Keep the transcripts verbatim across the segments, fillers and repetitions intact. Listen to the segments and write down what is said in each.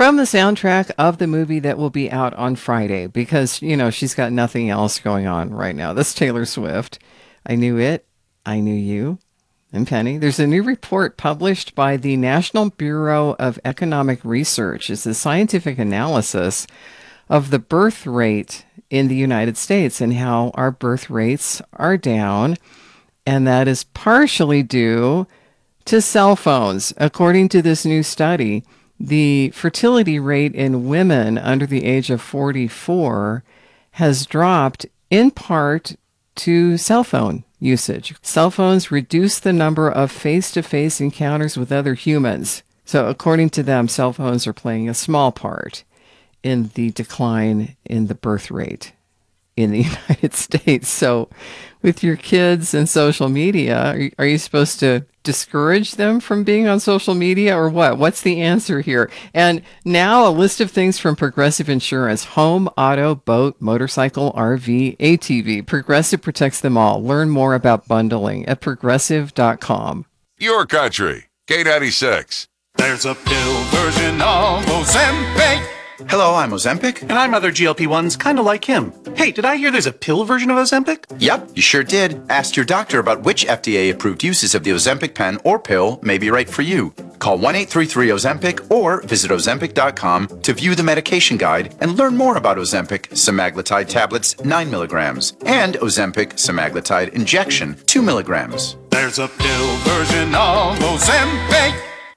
from the soundtrack of the movie that will be out on Friday because, you know, she's got nothing else going on right now. That's Taylor Swift. I Knew It. I Knew You. And Penny. There's a new report published by the National Bureau of Economic Research. It's a scientific analysis of the birth rate in the United States and how our birth rates are down. And that is partially due to cell phones. According to this new study, the fertility rate in women under the age of forty-four has dropped in part to cell phone usage. Cell phones reduce the number of face-to-face encounters with other humans. So according to them, cell phones are playing a small part in the decline in the birth rate in the United States. So with your kids and social media, are you, are you supposed to discourage them from being on social media or what? What's the answer here? And now a list of things from Progressive Insurance: home, auto, boat, motorcycle, R V, A T V. Progressive protects them all. Learn more about bundling at progressive dot com. Your Country, K ninety-six. There's a pill version of Ozempic. Hello, I'm Ozempic. And I'm other G L P ones, kind of like him. Hey, did I hear there's a pill version of Ozempic? Yep, you sure did. Ask your doctor about which F D A-approved uses of the Ozempic pen or pill may be right for you. Call one eight three three Ozempic or visit ozempic dot com to view the medication guide and learn more about Ozempic semaglutide tablets nine milligrams and Ozempic semaglutide injection two milligrams. There's a pill version of Ozempic.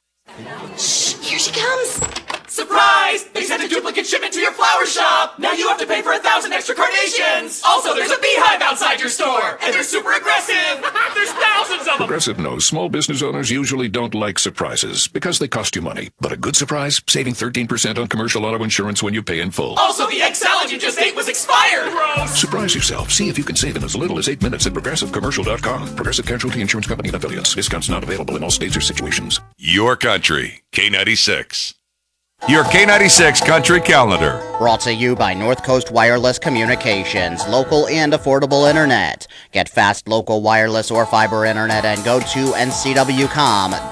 Shh, here she comes. Surprise! They sent a duplicate shipment to your flower shop! Now you have to pay for a thousand extra carnations! Also, there's a beehive outside your store! And they're super aggressive! There's thousands of them! Progressive knows small business owners usually don't like surprises because they cost you money. But a good surprise? Saving thirteen percent on commercial auto insurance when you pay in full. Also, the egg salad you just ate was expired! Gross! Surprise yourself. See if you can save in as little as eight minutes at progressive commercial dot com. Progressive Casualty Insurance Company and affiliates. Discounts not available in all states or situations. Your Country, K ninety-six. Your K ninety-six Country Calendar. Brought to you by North Coast Wireless Communications, local and affordable internet. Get fast local wireless or fiber internet and go to N C W dot com.